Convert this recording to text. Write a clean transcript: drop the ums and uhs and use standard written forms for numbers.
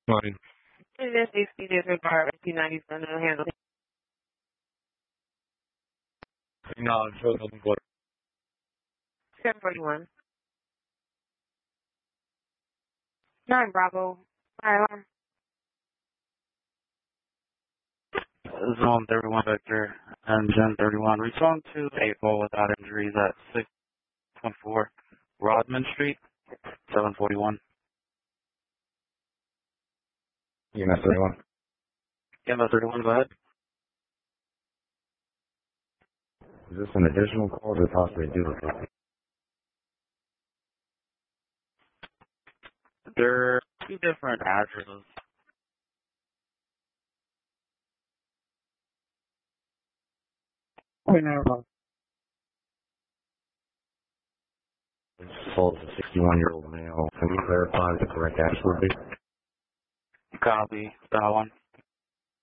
Morning. And this is disregard 1997 to handle No, I'm sure nothing but 741. 9 Bravo. Fire alarm. Zone 31 Vector, Engine 31. Respond to April without injuries at 614 Rodman Street, 741. EMS 31. EMS 31, go ahead. Is this an additional call or possibly duplicate? There are two different addresses. This calls a 61-year-old male. Can we verify the correct address would be? Copy, that one.